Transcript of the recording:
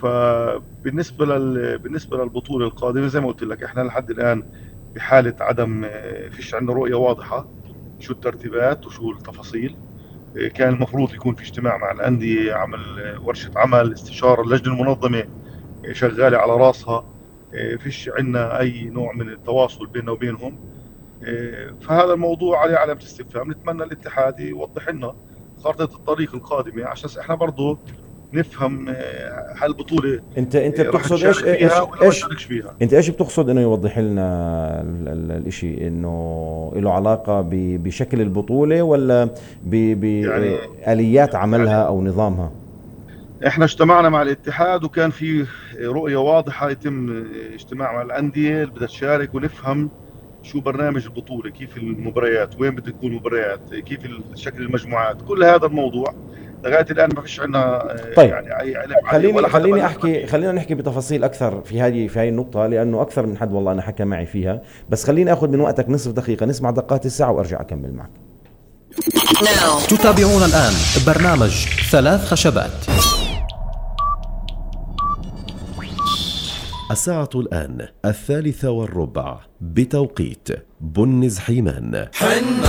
بالنسبة للبطولة القادمة زي ما قلت لك احنا لحد الآن بحالة عدم، فيش عندنا رؤية واضحة شو الترتيبات وشو التفاصيل. كان المفروض يكون في اجتماع مع الأندية، عمل ورشة عمل استشارة، اللجنة المنظمة شغالة على راسها. فيش عندنا أي نوع من التواصل بيننا وبينهم. فهذا الموضوع عليه علامة استفهام. نتمنى الاتحاد يوضح لنا خارطة الطريق القادمة عشان احنا برضو نفهم هل البطولة انت راح بتقصد نشارك فيها ولا ما ايش؟ نشاركش فيها. انت ايش بتقصد انه يوضح لنا الاشي انه له علاقة بشكل البطولة ولا يعني بآليات عملها يعني او نظامها؟ احنا اجتمعنا مع الاتحاد وكان في رؤية واضحة، يتم اجتماع مع الأندية اللي بدها تشارك ونفهم شو برنامج البطولة، كيف المباريات، وين بدها تكون المباريات، كيف شكل المجموعات. كل هذا الموضوع لغاية الآن ما فيش عندنا طيب، يعني أي علم عليه ولا حدا بلغنا فيه. خلينا نحكي بتفاصيل اكثر في هذه النقطة، لانه اكثر من حد والله انا حكى معي فيها. بس خليني اخذ من وقتك نصف دقيقة نسمع دقات الساعة وارجع اكمل معك. تتابعون الآن برنامج ثلاث خشبات. الساعة الآن 3:15 بتوقيت بنز حيمان.